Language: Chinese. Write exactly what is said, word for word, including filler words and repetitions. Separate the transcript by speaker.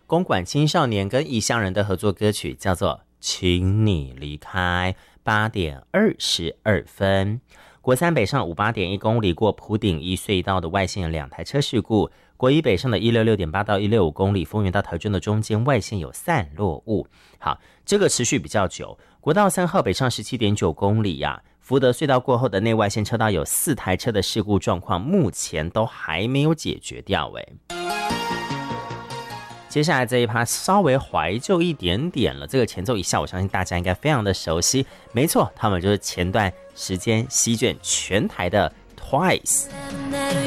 Speaker 1: 公馆青少年跟异乡人的合作歌曲，叫做请你离开，八点二十二分。国三北上五八点一公里过埔顶一隧道的外线有两台车事故，国一北上的一六六点八到一六五公里丰原到台中的中间外线有散落物。好，这个持续比较久。国道三号北上十七点九公里呀、啊，福德隧道过后的内外线车道有四台车的事故状况，目前都还没有解决掉诶。接下来这一趴稍微怀旧一点点了，这个前奏一下，我相信大家应该非常的熟悉。没错，他们就是前段时间席卷全台的 Twice。